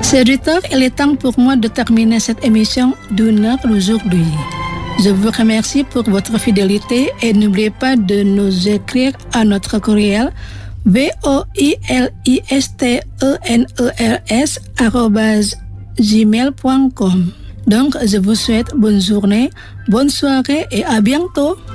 C'est auditeurs, il est temps pour moi de terminer cette émission d'une heure aujourd'hui. Je vous remercie pour votre fidélité et n'oubliez pas de nous écrire à notre courriel voilisteners@gmail.com. Donc, je vous souhaite bonne journée, bonne soirée et à bientôt.